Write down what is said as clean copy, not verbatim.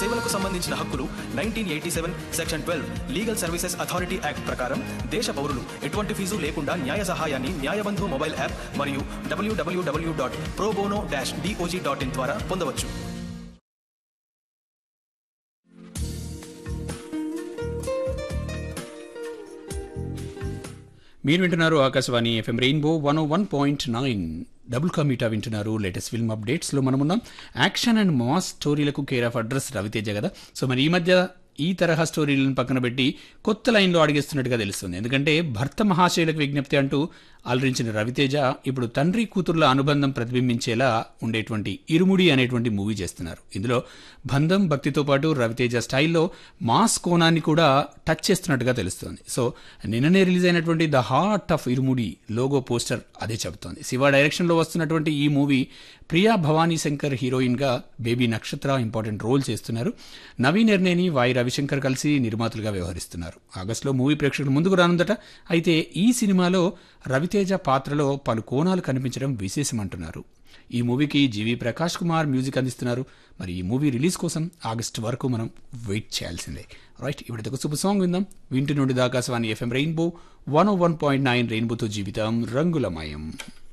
సేవలకు సంబంధించిన హక్కులు 1987 section 12 legal services authority act ప్రకారం దేశ పౌరులు ఎటువంటి ఫీజు లేకుండా న్యాయ సహాయాన్ని న్యాయబంధు మొబైల్ యాప్ మరియు www.probono-dog.in ద్వారా పొందవచ్చు. మీరు వింటున్నారు ఆకాశవాణి ఎఫ్ఎం రెయిన్బో 101.9 డబుల్ కామీటా వింటున్నారు. లేటెస్ట్ ఫిల్మ్ అప్డేట్స్లో మనమున్నాం. Action and mass స్టోరీలకు care of address Raviteja కదా. సో మరి ఈ మధ్య ఈ తరహా స్టోరీలను పక్కన పెట్టి కొత్త లైన్లో అడిగేస్తున్నట్టుగా తెలుస్తుంది. ఎందుకంటే భర్త మహాశయులకు విజ్ఞప్తి అంటూ అలరించిన రవితేజ ఇప్పుడు తండ్రి కూతుర్ల అనుబంధం ప్రతిబింబించేలా ఉండేటువంటి ఇరుముడి అనేటువంటి మూవీ చేస్తున్నారు. ఇందులో బంధం భక్తితో పాటు రవితేజ స్టైల్లో మాస్ కోణాన్ని కూడా టచ్ చేస్తున్నట్టుగా తెలుస్తోంది. సో నిన్ననే రిలీజ్ అయినటువంటి the heart of irumudi logo poster అదే చెబుతోంది. శివ డైరెక్షన్లో వస్తున్నటువంటి ఈ మూవీ ప్రియా భవానీ శంకర్ హీరోయిన్గా బేబీ నక్షత్ర ఇంపార్టెంట్ రోల్ చేస్తున్నారు. నవీన్ ఎర్నేని వాయి రవిశంకర్ కలిసి నిర్మాతలుగా వ్యవహరిస్తున్నారు. ఆగస్టులో మూవీ ప్రేక్షకుల ముందుకు రానుందట. అయితే ఈ సినిమాలో రవితేజ పాత్రలో పలు కోణాలు కనిపించడం విశేషమంటున్నారు. ఈ మూవీకి జీవి ప్రకాష్ కుమార్ మ్యూజిక్ అందిస్తున్నారు. మరి ఈ మూవీ రిలీజ్ కోసం ఆగస్టు వరకు మనం వెయిట్ చేయాల్సిందే. రైట్, ఇప్పటికి ఒక సూపర్ సాంగ్ విందాం. వింటి నుండి ఆకాశవాణి ఎఫ్ఎం రెయిన్బో 101.9 రెయిన్బోతో జీవితం రంగులమయం.